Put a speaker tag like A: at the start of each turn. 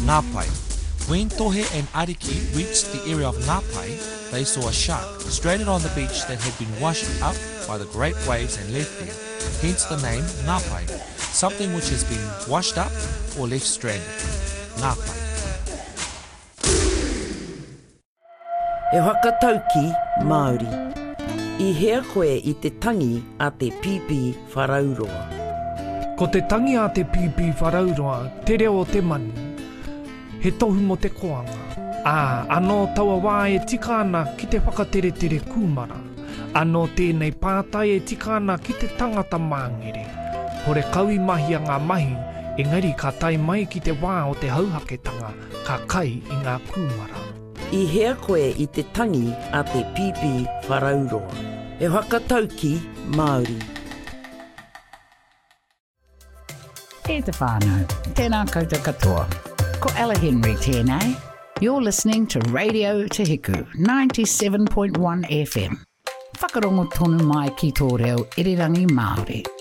A: Ngāpai. When Tohe and Ariki reached the area of Ngāpai, they saw a shark stranded on the beach that had been washed up by the great waves and left there. Hence the name Ngāpai, something which has been washed up or left stranded. Ngāpai.
B: E whakatauki Māori. I hea koe I te tangi a te pipi wharauroa.
C: Ko te tangi a te pipi wharauroa, te reo te manu. He tohu mo te koanga. Anō taua wā e tika ana ki te whakatere kūmara. Anō tēnei pātai e tika ana ki te tangata māngere. Hore kaui mahi a ngā mahi, engari ka tai mai ki te wā o te hauhaketanga, ka kai I ngā kūmara.
B: I hea koe I te tangi a te pipi wharauroa. E whakatauki Māori.
D: E te whānau, tēnā koutou katoa. Ko Ella Henry tēnei. You're listening to Radio Te Hiku, 97.1 FM. Whakarongo tonu mai ki tō reo irirangi Māori.